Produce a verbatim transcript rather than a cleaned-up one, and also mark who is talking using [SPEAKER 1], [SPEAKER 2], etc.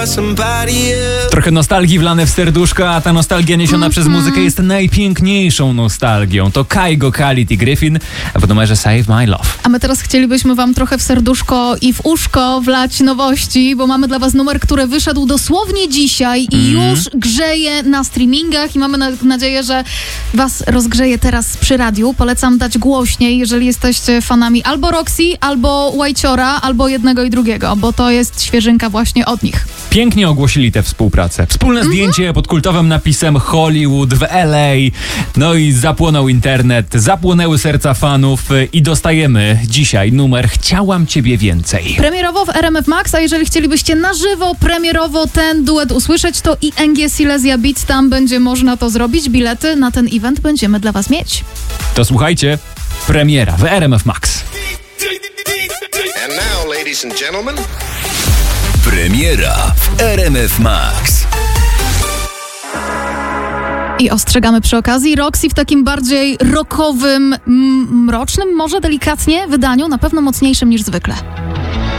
[SPEAKER 1] Trochę nostalgii wlane w serduszko, a ta nostalgia niesiona mm-hmm. przez muzykę jest najpiękniejszą nostalgią. To Kygo, Khalid i Gryffin w numerze Save My Love.
[SPEAKER 2] A my teraz chcielibyśmy wam trochę w serduszko i w uszko wlać nowości, bo mamy dla was numer, który wyszedł dosłownie dzisiaj i mm. już grzeje na streamingach i mamy na- nadzieję, że was rozgrzeje teraz przy radiu. Polecam dać głośniej, jeżeli jesteście fanami albo Roxy, albo Whiteciora, albo jednego i drugiego, bo to jest świeżynka właśnie od nich.
[SPEAKER 1] Pięknie ogłosili tę współpracę. Wspólne mm-hmm. zdjęcie pod kultowym napisem Hollywood w L A. No i zapłonął internet, zapłonęły serca fanów i dostajemy dzisiaj numer Chciałam Ciebie Więcej.
[SPEAKER 2] Premierowo w R M F Max, a jeżeli chcielibyście na żywo, premierowo ten duet usłyszeć, to i N G Silesia Beats, tam będzie można to zrobić. Bilety na ten event będziemy dla was mieć.
[SPEAKER 1] To słuchajcie, premiera w R M F Max.
[SPEAKER 3] And now, ladies and gentlemen,
[SPEAKER 4] premiera w R M F Max.
[SPEAKER 2] I ostrzegamy przy okazji, Roxy w takim bardziej rockowym, m- mrocznym, może delikatnie wydaniu, na pewno mocniejszym niż zwykle.